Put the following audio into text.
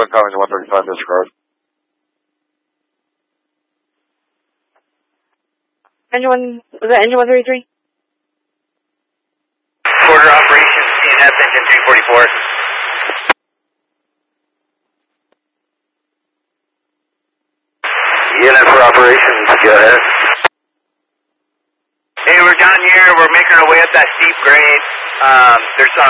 coming to 135 District Road. Was that engine 133? Quarter operations, CNF engine 344. ENF for operations, go ahead. Hey, we're down here. We're making our way up that steep grade. There's some